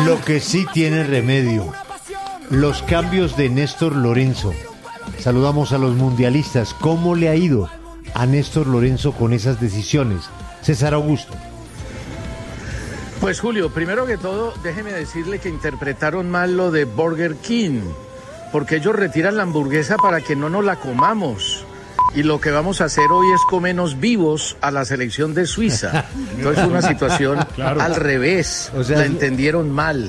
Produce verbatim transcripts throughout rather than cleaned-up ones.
Lo que sí tiene remedio, los cambios de Néstor Lorenzo. Saludamos a los mundialistas. ¿Cómo le ha ido a Néstor Lorenzo con esas decisiones? César Augusto. Pues Julio, primero que todo, déjeme decirle que interpretaron mal lo de Burger King, porque ellos retiran la hamburguesa para que no nos la comamos. Y lo que vamos a hacer hoy es comernos vivos a la selección de Suiza. Entonces es una situación claro. al revés, o sea, la entendieron mal.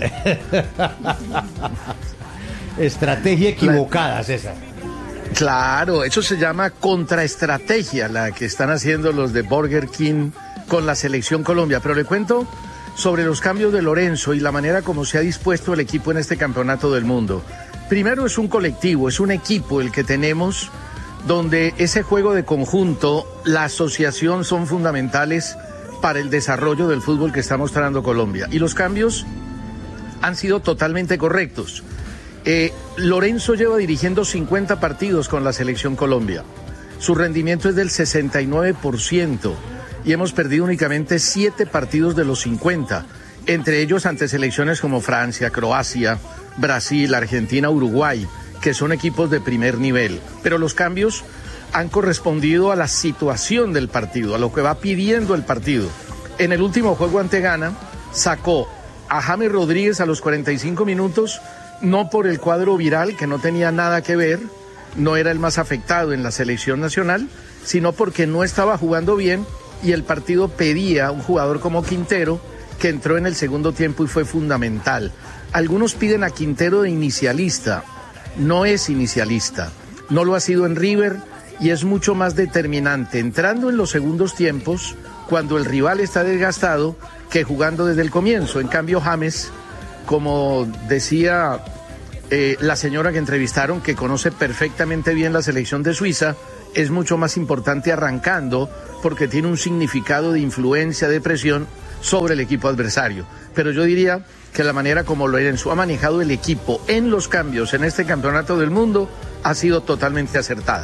Estrategia equivocada, César. Claro, eso se llama contraestrategia, la que están haciendo los de Burger King con la selección Colombia. Pero le cuento sobre los cambios de Lorenzo y la manera como se ha dispuesto el equipo en este campeonato del mundo. Primero es un colectivo, es un equipo el que tenemos, donde ese juego de conjunto, la asociación son fundamentales para el desarrollo del fútbol que está mostrando Colombia. Y los cambios han sido totalmente correctos. Eh, Lorenzo lleva dirigiendo cincuenta partidos con la selección Colombia. Su rendimiento es del sesenta y nueve por ciento y hemos perdido únicamente siete partidos de los cincuenta, entre ellos ante selecciones como Francia, Croacia, Brasil, Argentina, Uruguay, que son equipos de primer nivel. Pero los cambios han correspondido a la situación del partido, a lo que va pidiendo el partido. En el último juego ante Ghana, sacó a James Rodríguez a los cuarenta y cinco minutos, no por el cuadro viral, que no tenía nada que ver, no era el más afectado en la selección nacional, sino porque no estaba jugando bien y el partido pedía a un jugador como Quintero, que entró en el segundo tiempo y fue fundamental. Algunos piden a Quintero de inicialista. No es inicialista, no lo ha sido en River y es mucho más determinante entrando en los segundos tiempos cuando el rival está desgastado que jugando desde el comienzo. En cambio, James, como decía eh, la señora que entrevistaron, que conoce perfectamente bien la selección de Suiza, es mucho más importante arrancando porque tiene un significado de influencia, de presión sobre el equipo adversario. Pero yo diría que la manera como Lorenzo ha manejado el equipo en los cambios en este campeonato del mundo ha sido totalmente acertada.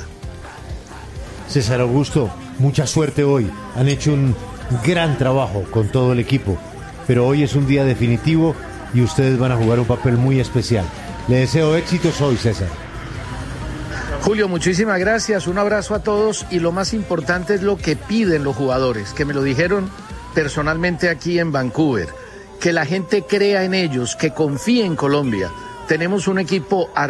César Augusto, mucha suerte hoy. Han hecho un gran trabajo con todo el equipo, pero hoy es un día definitivo y ustedes van a jugar un papel muy especial. Le deseo éxitos hoy, César. Julio, muchísimas gracias, un abrazo a todos y lo más importante es lo que piden los jugadores, que me lo dijeron personalmente aquí en Vancouver. Que la gente crea en ellos, que confíe en Colombia. Tenemos un equipo